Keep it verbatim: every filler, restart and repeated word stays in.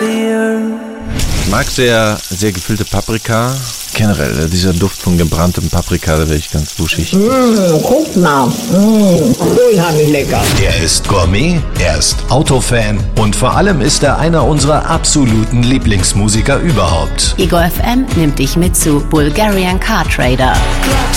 Ich mag sehr, sehr gefüllte Paprika. Generell, dieser Duft von gebranntem Paprika, da werde ich ganz wuschig. Mmh, guck mal, mmh, unheimlich lecker. Er ist Gourmet, er ist Autofan und vor allem ist er einer unserer absoluten Lieblingsmusiker überhaupt. Ego F M nimmt dich mit zu Bulgarian Car Trader.